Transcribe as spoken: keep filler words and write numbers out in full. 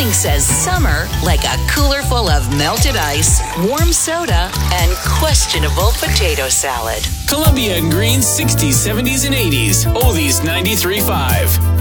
Nothing says summer like a cooler full of melted ice, warm soda, and questionable potato salad. Columbia and Green's sixties, seventies, and eighties. Oldies ninety-three point five.